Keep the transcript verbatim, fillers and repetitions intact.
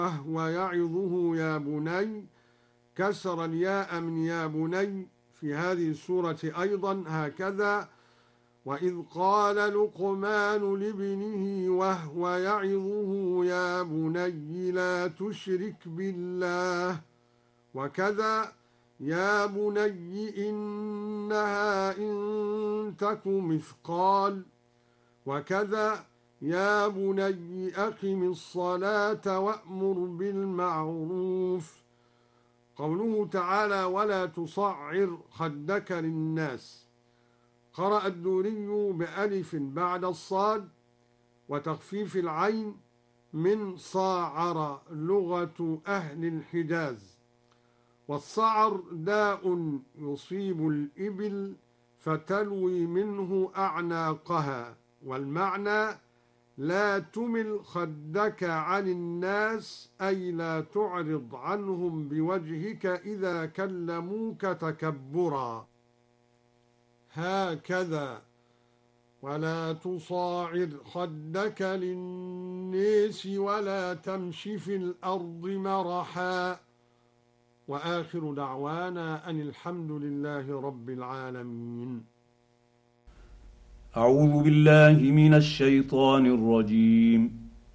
وهو يعظه يا بني، كسر الياء من يا بني في هذه السورة أيضا هكذا. وإذ قال لقمان لابنه وهو يعظه يا بني لا تشرك بالله، وكذا يا بني إنها إن تك مثقال، وكذا يا بني أقم الصلاة وأمر بالمعروف. قوله تعالى ولا تصعر خدك للناس، قرأ الدوري بألف بعد الصاد وتخفيف العين من صاعر لغة أهل الحجاز. والصعر داء يصيب الإبل فتلوي منه أعناقها، والمعنى لا تمل خدك عن الناس، أي لا تعرض عنهم بوجهك إذا كلموك تكبرا. هكذا ولا تصاعر خدك للناس ولا تمش في الأرض مرحا. وآخر دعوانا أن الحمد لله رب العالمين. أعوذ بالله من الشيطان الرجيم.